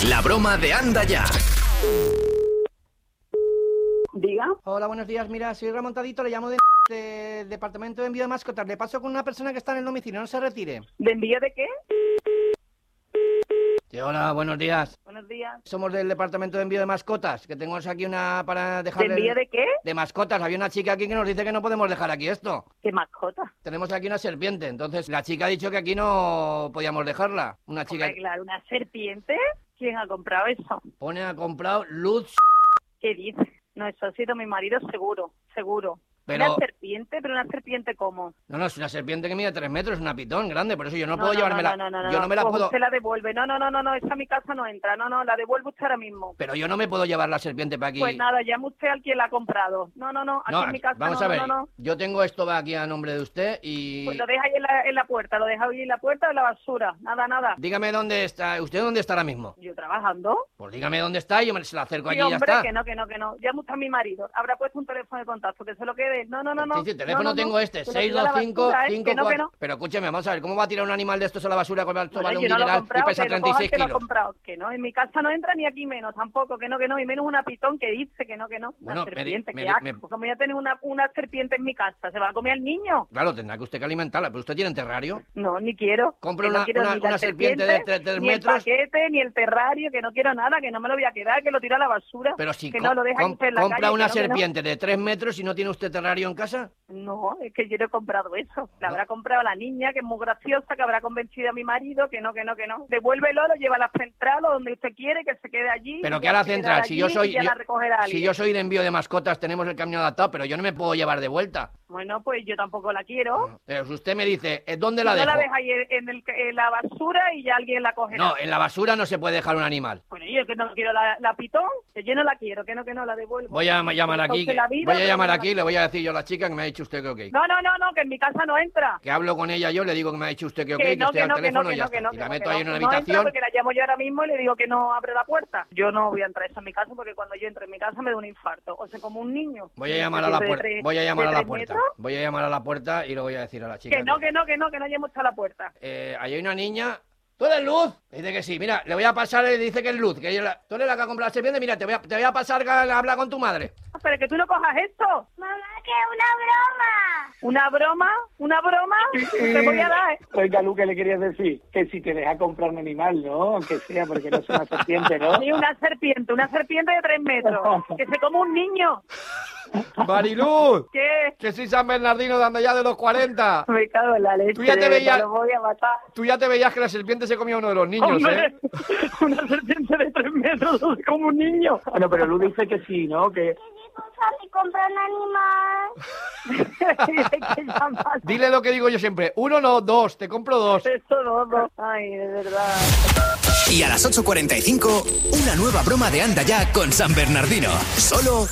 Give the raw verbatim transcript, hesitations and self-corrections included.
La broma de Anda Ya. Diga. Hola, buenos días. Mira, soy Remontadito, le llamo de, de Departamento de Envío de Mascotas. Le paso con una persona que está en el domicilio, no se retire. ¿De envío de qué? Sí, hola, buenos días. Buenos días. Somos del Departamento de Envío de Mascotas, que tenemos aquí una para dejar... ¿De envío de qué? De mascotas. Había una chica aquí que nos dice que no podemos dejar aquí esto. ¿Qué mascota? Tenemos aquí una serpiente, entonces la chica ha dicho que aquí no podíamos dejarla. Una chica... Hombre, claro, ¿una serpiente? ¿Quién ha comprado eso? Pone, ha comprado Luz... ¿Qué dice? No, eso ha sido mi marido seguro, seguro. Pero... ¿Una serpiente? ¿Pero una serpiente cómo? No, no, es una serpiente que mide tres metros, es una pitón grande, por eso yo no, No, puedo no, llevármela. No, no, no, no, yo no me la pues puedo... usted la devuelve. No, no, no, no, no, esa a mi casa no entra. No, no, la devuelve usted ahora mismo. Pero yo no me puedo llevar la serpiente para aquí. Pues nada, llame usted al quien la ha comprado. No, no, no, aquí No, en mi casa vamos no, a ver, no, no, no. yo tengo esto aquí a nombre de usted y... Pues lo deja ahí en la, en la puerta, lo deja ahí en la puerta de la basura. Nada, nada. Dígame dónde está, ¿usted dónde está ahora mismo? ¿Yo trabajando? Pues dígame dónde está y yo me se la acerco Sí, allí y ya hombre, está. que no, que no, que no. Llame usted a mi marido. Habrá puesto un teléfono de contacto, que se lo quede. No, no, no, no. Sí, sí, el teléfono no, no, tengo no. este, Que lo seis tire a dos la cinco basura, ¿eh? cinco Que no, que cuatro... no. Pero escúcheme, vamos a ver, ¿cómo va a tirar un animal de estos a la basura con el Bueno, vale un yo no lo he dineral y comprado, pesa que lo treinta y coja seis el que lo ha kilos? comprado. Que no, en mi casa no entra ni aquí menos, tampoco, que no, que no. Y menos una pitón que dice que no, que no. Bueno, Una me di- serpiente, me qué di- asco. me- Como voy a tener una, una serpiente en mi casa, ¿se va a comer al niño? Claro, tendrá que usted que alimentarla, pero usted tiene en terrario. No, ni quiero. Compre Que no una- quiero una- ni la una serpiente de tre- tres ni metros. el paquete, ni el terrario, que no quiero nada, que no me lo voy a quedar, que lo tiro a la basura. Pero si que com- no lo deja com- usted en la compra calle, una que no, que no. serpiente de tres metros y no tiene usted terrario en casa. No, es que yo no he comprado eso. La No. habrá comprado la niña, que es muy graciosa, que habrá convencido a mi marido, que no, que no, que no. Devuélvelo, lo lleva a la central o donde usted quiere, que se quede allí. Pero y que ya a la se quedará central, si yo allí soy... y ya yo- la recogerá si alguien. yo soy de envío de mascotas, tenemos el camión adaptado, pero yo no me puedo llevar de vuelta. Bueno, pues yo tampoco la quiero. Pero si usted me dice, ¿eh, ¿dónde Si la no dejo? la deja ahí en, el- en la basura y ya alguien la cogerá. No, en la basura no se puede dejar un animal. Bueno, yo que no quiero la, la pitón, que yo no la quiero, que no, que no la devuelvo. Voy a ma- llamar Me aquí, cause que- la vida, voy a pero llamar no la- aquí y le voy a decir yo a la chica que me ha dicho usted que ok. No, no, no, no, que en mi casa no entra. Que hablo con ella yo, le digo que me ha dicho usted que ok, Que que, no, estoy que al no, que no, teléfono que y ya no, que está. no, Y que la no, meto que ahí no. en una No entra habitación. porque la llamo yo ahora mismo y le digo que no abre la puerta. Yo no voy a entrar a esa en mi casa porque cuando yo entro en mi casa me da un infarto. O sea, como un niño. Voy a llamar a la De puerta. tres- Voy a llamar de a la tres puerta. metros. Voy a llamar a la puerta y le voy a decir a la chica. Que no, que no, que no, que no llamo hasta la puerta. Eh, ahí hay una niña. ¿Tú eres Luz? Dice que sí. Mira, le voy a pasar, le dice que es Luz. Que ella la- tú eres la que ha comprado la serpiente. Mira, te voy a, te voy a pasar a hablar con tu madre. Pero que tú no cojas esto. Mamá, que es una broma. ¿Una broma? ¿Una broma? Te voy a dar. Oiga, Lu, ¿qué le querías decir? Que si te deja comprar un animal, ¿no? Aunque sea, porque no es una serpiente, ¿no? Ni una serpiente, una serpiente de tres metros. Que se come un niño. Mariluz, ¿Qué? que soy San Bernardino de Andaya de los cuarenta. Me cago en la leche. Tú ya te de verdad, veías- Lo voy a matar. Tú ya te veías que la serpiente se comía a uno de los niños, Hombre, ¿eh? una serpiente de tres metros como un niño. Bueno, pero Lu dice que sí, ¿no? Que... Que si Santi compra un animal. Hay que llamar. Dile lo que digo yo siempre. Uno no, dos. Te compro dos. Eso no, no. Ay, de verdad. Y a las ocho cuarenta y cinco, una nueva broma de Anda Ya con San Bernardino. Solo